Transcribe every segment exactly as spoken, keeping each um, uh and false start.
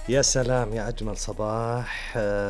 يا سلام يا أجمل صباح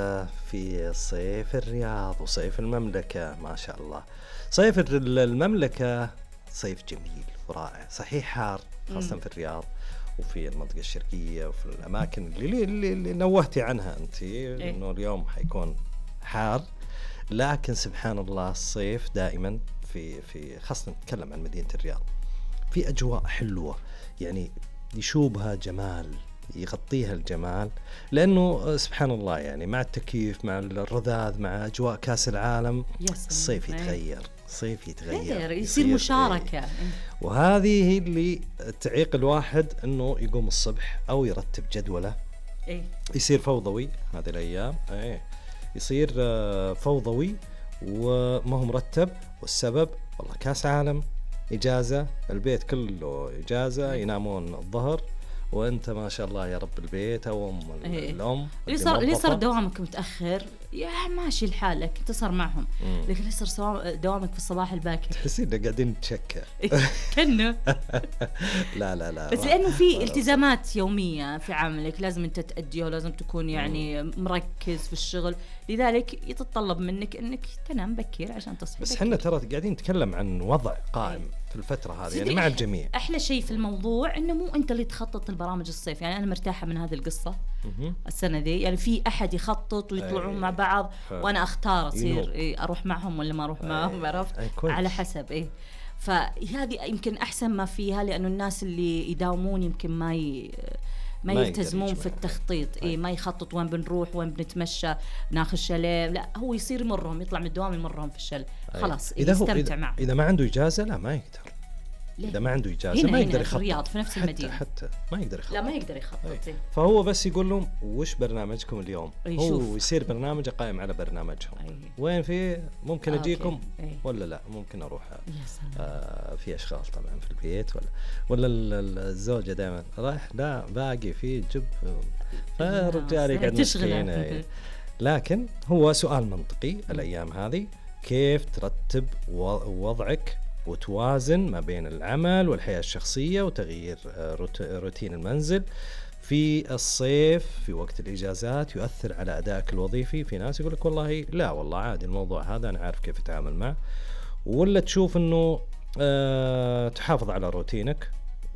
في صيف الرياض وصيف المملكة، ما شاء الله. صيف المملكة صيف جميل ورائع، صحيح حار خاصة في الرياض وفي المنطقة الشرقية وفي الأماكن اللي, اللي, اللي نوهتي عنها أنت إيه؟ إنه اليوم حيكون حار، لكن سبحان الله الصيف دائما في في خاصة نتكلم عن مدينة الرياض في أجواء حلوة، يعني يشوبها جمال، يغطيها الجمال، لأنه سبحان الله يعني مع التكييف مع الرذاذ مع أجواء كأس العالم الصيف يتغير، الصيف يتغير يصير مشاركة إيه. وهذه هي اللي تعيق الواحد أنه يقوم الصبح أو يرتب جدوله إيه؟ يصير فوضوي هذه الأيام إيه. يصير فوضوي وما هو مرتب، والسبب والله كأس عالم، إجازة، البيت كله إجازة، ينامون الظهر وانت ما شاء الله يا رب البيت او ام إيه. الام اللي صار اللي صار دوامك متاخر يا ماشي لحالك تصر معهم، لكن اللي صار دوامك في الصباح الباكر تحسين قاعدين نتشكى كنه لا لا لا بس لانه في التزامات يوميه في عملك لازم انت تأديها ولازم تكون يعني مم. مركز في الشغل، لذلك يتطلب منك انك تنام بكير عشان تصحى. بس احنا ترى قاعدين نتكلم عن وضع قائم إيه. في الفترة هذه يعني مع الجميع. أحلى شيء في الموضوع إنه مو أنت اللي تخطط البرامج الصيف، يعني أنا مرتاحة من هذه القصة السنة دي، يعني في أحد يخطط ويطلعون مع بعض وأنا أختار أصير إيه أروح معهم ولا ما أروح معهم، عرفت على حسب إيه. فهذه يمكن أحسن ما فيها، لأنه الناس اللي يداومون يمكن ما ي... ما يلتزمون في التخطيط إيه، ما يخطط وين بنروح وين بنتمشى ناخذ شاليه، لا هو يصير يمرهم يطلع من الدوام يمرهم في الشل خلاص إذا يستمتع معه. إذا ما عنده إجازة لا ما يقدر، ليه؟ إذا ما عنده إجازة هنا ما هنا يقدر في يخطط الرياض في نفس المدينة حتى, حتى ما يقدر يخطط، لا ما يقدر يخطط أي. إيه؟ فهو بس يقول لهم وش برنامجكم اليوم، يشوف. هو يصير برنامجه قائم على برنامجهم أي. وين في ممكن آه أجيكم أي. ولا لا ممكن أروح آه في أشغال طبعا في البيت ولا ولا الزوجة دائما رايح لا باقي في جب فرجال يقعد مسكين. لكن هو سؤال منطقي الأيام هذه، كيف ترتب وضعك وتوازن ما بين العمل والحياة الشخصية وتغيير روتين المنزل في الصيف في وقت الإجازات يؤثر على أدائك الوظيفي. في ناس يقول لك والله لا والله عادي الموضوع هذا أنا عارف كيف أتعامل معه، ولا تشوف أنه أه تحافظ على روتينك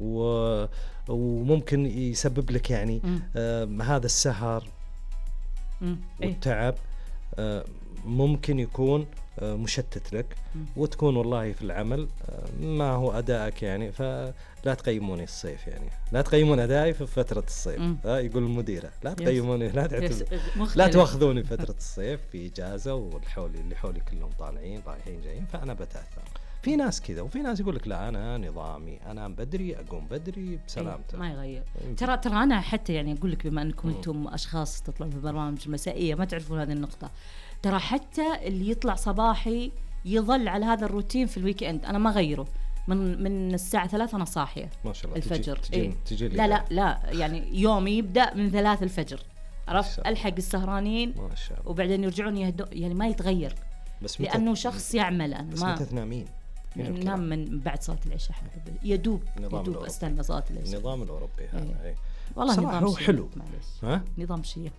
و وممكن يسبب لك يعني أه هذا السهر والتعب أه ممكن يكون مشتت لك وتكون والله في العمل ما هو أدائك يعني، فلا تقيموني الصيف يعني لا تقيمون أدائي في فترة الصيف ها يقول المديرة لا تقيموني لا تعتذر لا تأخذوني فترة الصيف في إجازة والحولي اللي حولي كلهم طالعين رايحين جايين فأنا بتأثر. في ناس كذا وفي ناس يقول لك لا أنا نظامي أنام بدري أقوم بدري بسلامته ما يغير. ترى ترى أنا حتى يعني أقول لك بما أنكم أنتم أشخاص تطلعون في برامج المسائية ما تعرفون هذه النقطة، ترى حتى اللي يطلع صباحي يظل على هذا الروتين في الويكند أنا ما غيره، من من الساعة ثلاثة أنا صاحية ما شاء الله الفجر تجي إيه؟ تجي لا لا لا يعني يومي يبدأ من ثلاث الفجر عرفت ألحق السهرانين ما شاء الله. وبعدين يرجعون يهدو يعني ما يتغير بس لأنه شخص يعمل أنا بس ما متى تنامين؟ ننام من بعد صلاة العشاء يدوب يدوب أستنى صلاة العشاء. النظام الأوروبي هذا إيه. إيه. والله نظام هو حلو ها نظام شيء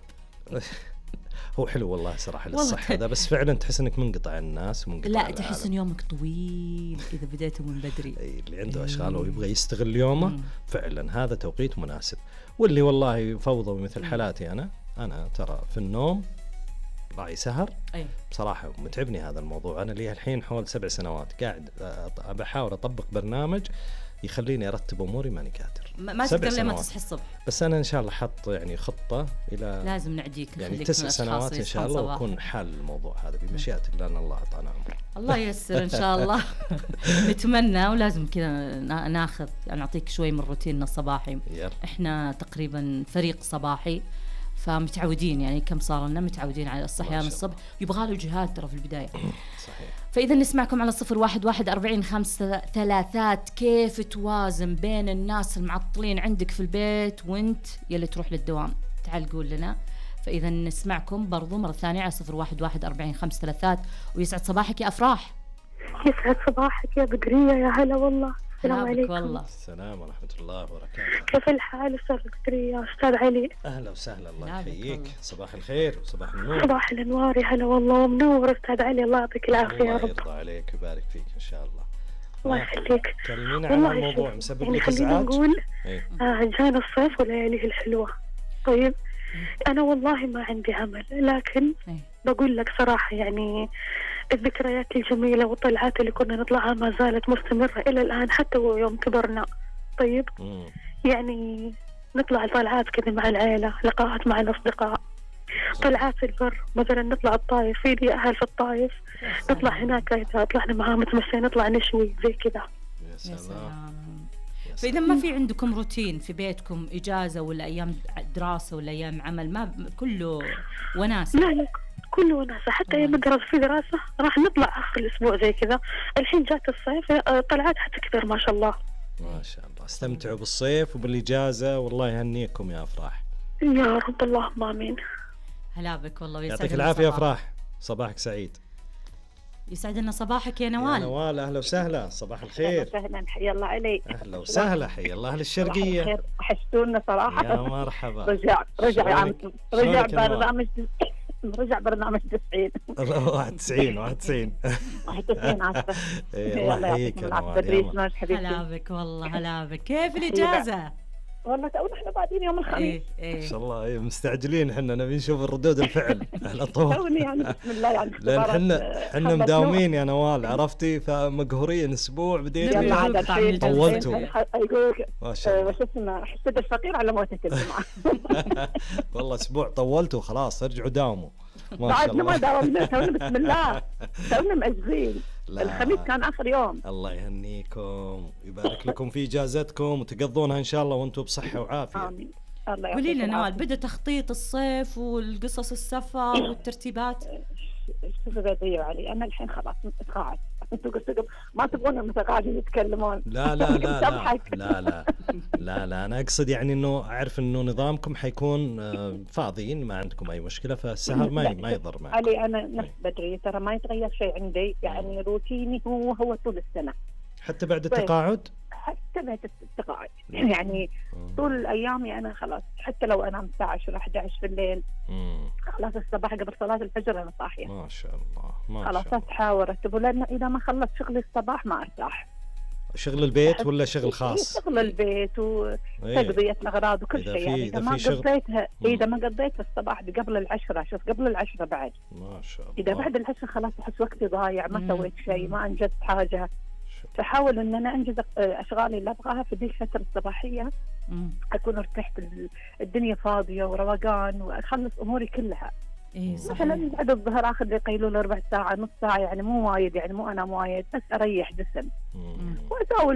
هو حلو والله صراحة للصحة هذا، بس فعلا تحس انك منقطع عن الناس ومنقطع لا تحس ان يومك طويل اذا بديته من بدري. اللي عنده اشغال ويبغى يستغل يومه مم. فعلا هذا توقيت مناسب، واللي والله فوضى مثل حالاتي انا انا ترى في النوم راعي سهر أي. بصراحة متعبني هذا الموضوع. انا لي الحين حول سبع سنوات قاعد بحاول اطبق برنامج يخليني ارتب اموري ماني قادر ما تقدر لما تصحى الصبح، بس انا ان شاء الله حط يعني خطه الى لازم نعديك يعني تسع سنوات ان شاء الله ويكون حل الموضوع هذا بمشيئه الله ان الله اعطانا عمر. الله ييسر ان شاء الله. نتمنى ولازم كذا ناخذ يعني نعطيك شوي من روتيننا الصباحي. احنا تقريبا فريق صباحي فمتعودين يعني كم صار لنا متعودين على الصحيان الصبح، يبغى له جهاد ترى في البدايه. صحيح. فإذا نسمعكم على صفر واحد واحد أربعين خمسة ثلاثات كيف توازن بين الناس المعطلين عندك في البيت وانت يلي تروح للدوام، تعال قول لنا. فإذا نسمعكم برضو مرة ثانية على صفر واحد واحد أربعين خمسة ثلاثات. ويسعد صباحك يا أفراح. يسعد صباحك يا بدرية، يا هلا والله. السلام عليكم. والله. السلام ورحمة الله وبركاته. كيف الحال أستاذ بكرية أستاذ علي؟ أهلا وسهلا، الله يحييك. صباح الخير وصباح النور. صباح الأنوار، يا هلا والله، منور أستاذ علي، الله يعطيك العافية يا رب. الله يرضى عليك ويبارك فيك إن شاء الله. الله يخليك. كلمينا عن الموضوع مسبب يعني لك إزعاج. خلينا نقول إيه؟ آه جانا الصيف ولياليه الحلوة. طيب أنا والله ما عندي عمل، لكن إيه؟ بقول لك صراحة يعني الذكريات الجميلة والطلعات اللي كنا نطلعها ما زالت مستمرة إلى الآن حتى يوم كبرنا. طيب مم. يعني نطلع طلعات كذا مع العائلة، لقاءات مع الأصدقاء، طلعات في البر، مثلا نطلع الطايف، في لي أهل في الطايف، نطلع هناك إذا طلعنا معاهم نتمشى، نطلع نشوي زي كذا. يا سلام. فإذا ما في عندكم روتين في بيتكم، إجازة ولا أيام دراسة ولا أيام عمل، ما كله وناسة؟ لا لا كله وناسة، حتى أيام الدراسة في دراسة راح نطلع آخر الأسبوع زي كذا. الحين جات الصيف طلعات حتكثر ما شاء الله. ما شاء الله، استمتعوا بالصيف وبالإجازة، والله يهنيكم يا أفراح. يا رب اللهم آمين. هلا بك والله، يعطيك العافية يا أفراح، صباحك سعيد. يسعد لنا صباحك يا نوال. يا نوال أهلا وسهلا، صباح الخير. أهلا وسهلا، حيا الله علي. أهلا وسهلا، حيا الله أهل الشرقية. وحشتونا صراحة. يا مرحبا. رجع رجع عم رجع برنامج رجع برنامج تسعين. واحد وتسعين واحد وتسعين واحد وتسعين عسى. الله يحييك يا نوال. هلا بك والله، هلا بك. كيف الإجازة؟ والله تونا احنا بادين يوم الخميس. إيه إيه. ما شاء الله، إيه مستعجلين احنا، نبي نشوف الردود الفعل على طول. توني يعني بسم الله يعني. لأن احنا احنا مداومين يا نوال، عرفتي، فمقهورين اسبوع بديت طولتوا. ما شاء الله. وش اسمه حسد الفقير على موتة الجمعة. والله اسبوع طولتوا، خلاص ارجعوا داوموا. ما شاء الله. ما داومنا تونا بسم الله، تونا مأجزين. الخميس كان آخر يوم. الله يهنيكم ويبارك لكم في إجازتكم وتقضونها إن شاء الله وأنتم بصحة وعافية. آمين. الله يعطيك. قولي لنا نوال، بدأ تخطيط الصيف والقصص السفر والترتيبات؟ شوفوا بدرية علي، أنا الحين خلاص متقاعد. أنتوا قصدكم ما تبغون المتقاعدين يتكلمون. لا لا لا لا لا لا لا لا أنا أقصد يعني إنه أعرف إنه نظامكم حيكون فاضيين، ما عندكم أي مشكلة، فالسهر ما ما يضر معكم. علي أنا نفس بدرية، ترى ما يتغير شيء عندي، يعني روتيني هو هو طول السنة. حتى بعد التقاعد؟ حتى بعد التقاعد يعني طول الأيام أنا خلاص، حتى لو أنام الساعة عشرة أحد عشر في الليل خلاص الصباح قبل صلاة الفجر أنا صاحية. ما شاء الله ما خلاص شاء الله. أصحى وأرتب، لأن إذا ما خلصت شغلي الصباح ما أرتاح. شغل البيت ولا شغل خاص؟ شغل البيت وتقضية الأغراض وكل شيء، يعني إذا ما قضيتها إذا ما قضيت الصباح قبل العشرة، شوف قبل العشرة بعد ما شاء الله، إذا بعد العشرة خلاص أحس وقتي ضايع، ما سويت شيء، ما أنجزت حاجة. فحاول ان انا انجز اشغالي اللي ابغاها في دي الفتره الصباحيه. مم. اكون ارتحت، الدنيا فاضيه وروقان واخلص اموري كلها. اي صح. مثلا بعد الظهر اخذ لي قيلوله ربع ساعه نص ساعه، يعني مو وايد، يعني مو انا وايد، بس اريح جسم. مم. واسوي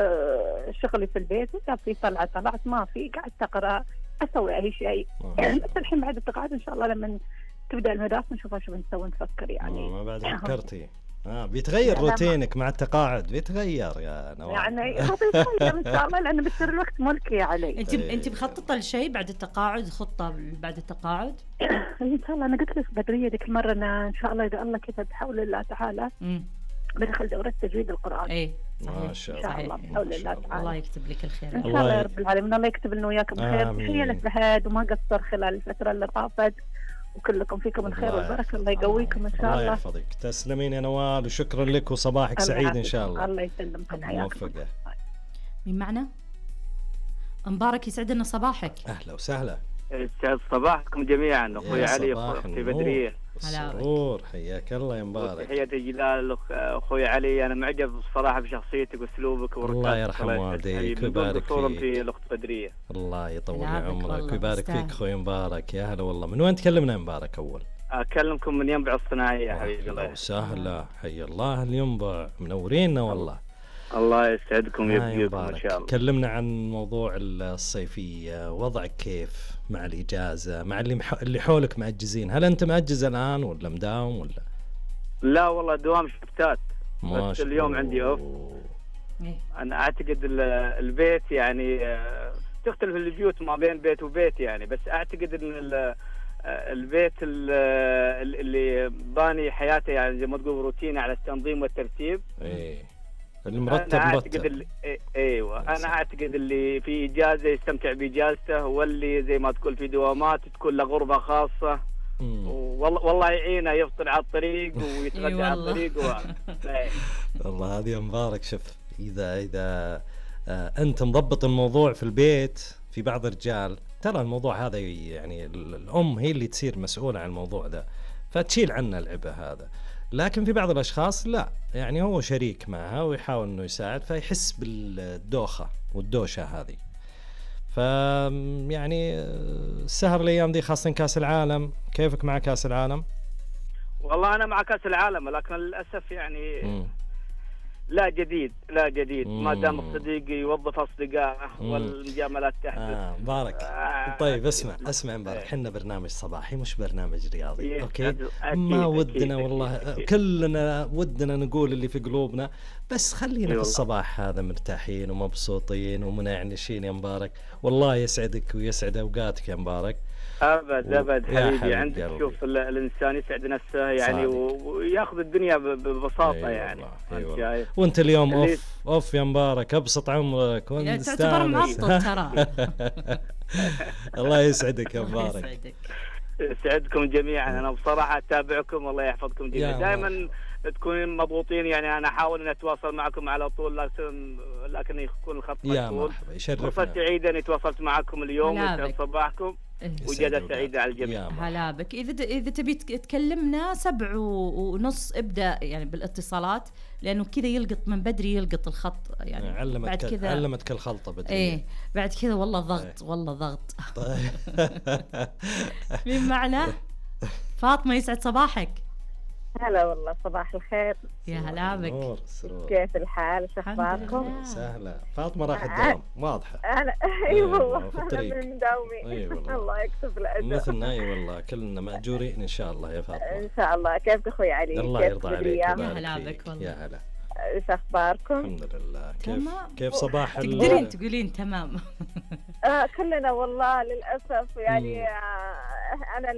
شغلي في البيت، اذا في طلعه طلعت، ما في قعدت اقرا، اسوي اي شيء. بس الحين بعد التقاعد ان شاء الله لما تبدا المدرسه نشوف ايش بنسوي، نفكر يعني. ما بعد فكرتي اه بيتغير روتينك مع التقاعد، بيتغير يا نوال. يعني بيتغير ان شاء الله، لانه بيصير الوقت ملكي يا علي. انت ب... انت مخططه لشيء بعد التقاعد، خطه بعد التقاعد؟ ان شاء الله انا قلت لك بدريه ذيك المره انا ان شاء الله اذا الله كتب بحول الله تعالى بدخل دوره تجويد القران. اي ما شاء الله، الله بحول الله تعالى. الله يكتب لك الخير ان شاء الله يا رب العالمين، الله يكتب لنا وياكم الخير. تحيه لفهد وما قصر خلال الفتره اللي طافت، وكلكم فيكم الخير والبركه، الله يقويكم ان شاء الله. الله يحفظك، تسلمين يا نوال وشكرا لك وصباحك سعيد ان شاء الله. الله يسلمك، موفقه. مين معنا؟ مبارك، يسعد لنا صباحك. اهلا وسهلا. يسعد صباحكم جميعا، اخوي علي واختي بدريه. السرور، حياك الله يا مبارك. تحياتي جلال اخوي علي، انا معجب الصراحه بشخصيتك واسلوبك وركاتك. الله يرحم والديك ويبارك فيك. في الاخت بدريه. الله يطول عمرك ويبارك فيك اخوي مبارك. يا هلا والله. من وين تكلمنا يا مبارك اول؟ اكلمكم من ينبع الصناعيه يا حبيبي. الله وسهلا، حي الله الينبع، منورينا والله. الله يسعدكم ويبقيكم ان شاء الله. كلمنا عن موضوع الصيفيه، وضعك كيف مع الاجازه، مع اللي مح... اللي حولك مأجزين، هل انت مأجز الان ولا مداوم ولا؟ لا والله دوام شفتات، بس اليوم عندي اوف. انا اعتقد البيت يعني تختلف البيوت ما بين بيت وبيت يعني، بس اعتقد ان البيت اللي باني حياته يعني زي ما تقول روتيني على التنظيم والترتيب. ايه المرتب أنا مرتب. أعتقد اللي ايوه انا اعتقد اللي في اجازه يستمتع باجازته، واللي زي ما تقول في دوامات تكون له غرفه خاصه. والله والله يعينه يفطر على الطريق ويتغدى على الطريق و... والله هذه مبارك. شوف اذا اذا آه انت مضبط الموضوع في البيت، في بعض الرجال ترى الموضوع هذا يعني الام هي اللي تصير مسؤوله عن الموضوع ده، فتشيل عنا العبء هذا. لكن في بعض الاشخاص لا، يعني هو شريك معها ويحاول انه يساعد، فيحس بالدوخه والدوشه هذه. ف يعني السهر الايام دي خاصه كاس العالم، كيفك مع كاس العالم؟ والله انا مع كاس العالم، لكن للاسف يعني م. لا جديد لا جديد ما دام الصديق يوظف اصدقائه والمجاملات تحدث. آه مبارك. آه طيب اسمع اسمع مبارك، حنا برنامج صباحي مش برنامج رياضي. اوكي ما ودنا والله كلنا ودنا نقول اللي في قلوبنا، بس خلينا في الصباح هذا مرتاحين ومبسوطين ومنعنشين يا مبارك. والله يسعدك ويسعد اوقاتك يا مبارك. ابد ابد حبيبي, حبيبي عندك. شوف الانسان يسعد نفسه يعني وياخذ الدنيا ببساطه. أيوة يعني أيوة. وانت اليوم اوف اوف يا مبارك، ابسط عمرك وانت تعتبر معطل ترى. الله يسعدك يا مبارك. يسعدكم جميعا. انا بصراحه اتابعكم والله يحفظكم جميعا. دائما تكونين مضغوطين، يعني انا احاول ان اتواصل معكم على طول، لكن لكن يكون الخط مشغول. فرصه سعيده اني تواصلت معكم اليوم ويسعد صباحكم وجدة سعيدة على الجميع. هلا بك. إذا إذا تبي تكلمنا سبع ونص ابدأ يعني بالاتصالات، لأنه كذا يلقط من بدري، يلقط الخط يعني. علمتك بعد كذا علمتك الخلطة بدري. إيه بعد كذا والله ضغط ايه. والله ضغط. طيب مين معنا؟ فاطمة يسعد صباحك. هلا والله صباح الخير. يا هلا بك. كيف الحال؟ شو اخباركم؟ سهلة. فاطمة راح الدوام واضحة. انا اي والله انا من مداومين. الله يكتب الاجر مثلنا. اي والله كلنا ماجورين ان شاء الله يا فاطمة. ان شاء الله. كيفك اخوي علي؟ الله يرضى عليك. يا هلا بك والله. يا هلا. ايش اخباركم؟ الحمد لله. كيف تمام. كيف صباح تقدرين تقولين تمام. آه كلنا والله للاسف يعني. آه انا